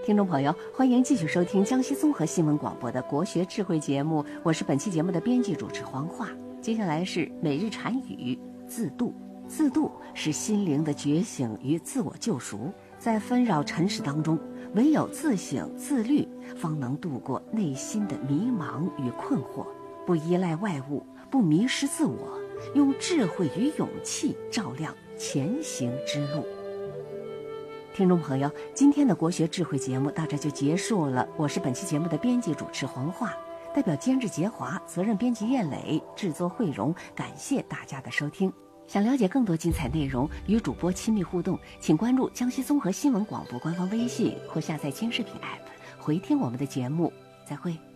听众朋友，欢迎继续收听江西综合新闻广播的国学智慧节目，我是本期节目的编辑主持黄化。接下来是每日禅语自度。自度是心灵的觉醒与自我救赎，在纷扰尘世当中，唯有自省自律，方能度过内心的迷茫与困惑，不依赖外物，不迷失自我，用智慧与勇气照亮前行之路。听众朋友，今天的国学智慧节目到这就结束了。我是本期节目的编辑主持黄化，代表监制杰华，责任编辑叶磊，制作慧荣，感谢大家的收听。想了解更多精彩内容，与主播亲密互动，请关注江西综合新闻广播官方微信或下载轻视频 App 回听我们的节目。再会。